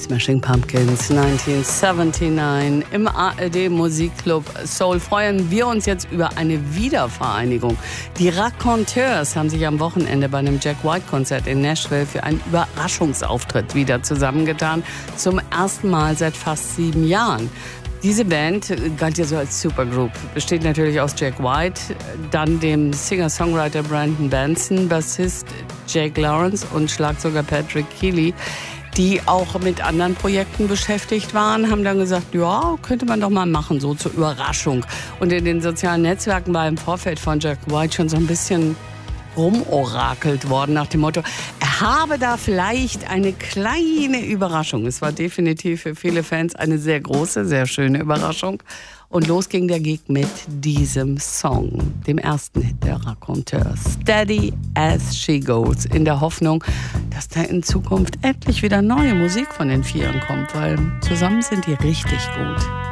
Smashing Pumpkins 1979 im ARD Musikclub Soul freuen wir uns jetzt über eine Wiedervereinigung. Die Raconteurs haben sich am Wochenende bei einem Jack White Konzert in Nashville für einen Überraschungsauftritt wieder zusammengetan. Zum ersten Mal seit fast 7 Jahren. Diese Band galt ja so als Supergroup, besteht natürlich aus Jack White, dann dem Singer-Songwriter Brandon Benson, Bassist Jake Lawrence und Schlagzeuger Patrick Keeley, die auch mit anderen Projekten beschäftigt waren, haben dann gesagt, ja, könnte man doch mal machen, so zur Überraschung. Und in den sozialen Netzwerken war im Vorfeld von Jack White schon so ein bisschen rumorakelt worden nach dem Motto, er habe da vielleicht eine kleine Überraschung. Es war definitiv für viele Fans eine sehr große, sehr schöne Überraschung. Und los ging der Gig mit diesem Song, dem ersten Hit der Raconteurs, Steady as She Goes, in der Hoffnung, dass da in Zukunft endlich wieder neue Musik von den Vieren kommt, weil zusammen sind die richtig gut.